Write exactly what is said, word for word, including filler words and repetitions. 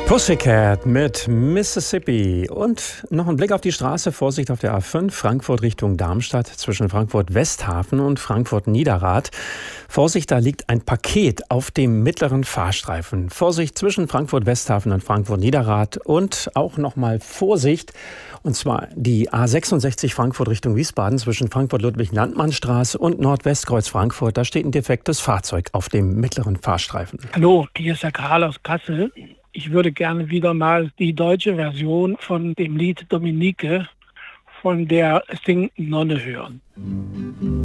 Pussycat mit Mississippi und noch ein Blick auf die Straße. Vorsicht auf der A fünf, Frankfurt Richtung Darmstadt zwischen Frankfurt-Westhafen und Frankfurt-Niederrad. Vorsicht, da liegt ein Paket auf dem mittleren Fahrstreifen. Vorsicht zwischen Frankfurt-Westhafen und Frankfurt-Niederrad und auch nochmal Vorsicht, und zwar die A sechsundsechzig Frankfurt Richtung Wiesbaden zwischen Frankfurt-Ludwig-Landmann-Straße und Nordwestkreuz Frankfurt. Da steht ein defektes Fahrzeug auf dem mittleren Fahrstreifen. Hallo, hier ist der Karl aus Kassel. Ich würde gerne wieder mal die deutsche Version von dem Lied Dominique von der Sing Nonne hören.